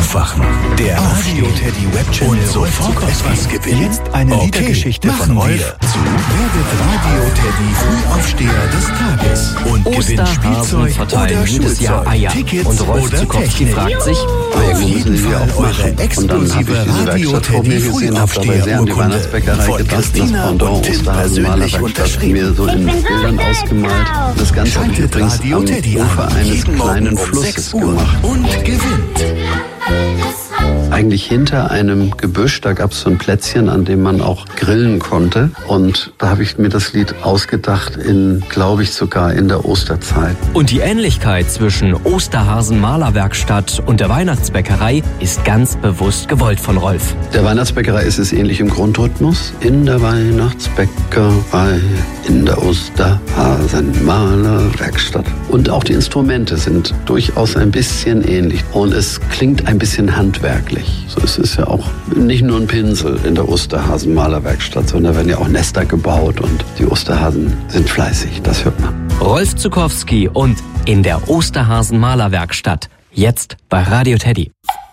Aufwachen. Der Radio Teddy Web Channel und sofort etwas gewinnen. Jetzt eine Liedergeschichte von Rolf zu Wer wird Radio Teddy Frühaufsteher des Tages und gewinnt Spielzeug verteilen oder jedes Jahr Schulzeug, Eier. Tickets Und Rolf oder Zukowski Technik. fragt sich, Auf jeden Fall eure exklusive Radio Teddy Frühaufsteher-Urkunde von Christina und Tim persönlich unterschrieben. Mir so in Bildern ausgemalt. Das Ganze habe ich Schaltet übrigens Radio am Teddy Ufer an, eines jeden kleinen Morgen um Flusses 6 Uhr gemacht. und gewinnt. Eigentlich hinter einem Gebüsch, da gab es so ein Plätzchen, an dem man auch grillen konnte. Und da habe ich mir das Lied ausgedacht, glaube ich sogar in der Osterzeit. und die Ähnlichkeit zwischen Osterhasen Malerwerkstatt und der Weihnachtsbäckerei ist ganz bewusst gewollt von Rolf. Der Weihnachtsbäckerei ist es ähnlich im Grundrhythmus. In der Weihnachtsbäckerei, in der Osterhasen-Malerwerkstatt. Und auch die Instrumente sind durchaus ein bisschen ähnlich. Und es klingt ein bisschen handwerklich. So, es ist ja auch nicht nur ein Pinsel in der Osterhasen-Malerwerkstatt, sondern da werden ja auch Nester gebaut und die Osterhasen sind fleißig, das hört man. Rolf Zukowski und in der Osterhasen Malerwerkstatt. Jetzt bei Radio Teddy.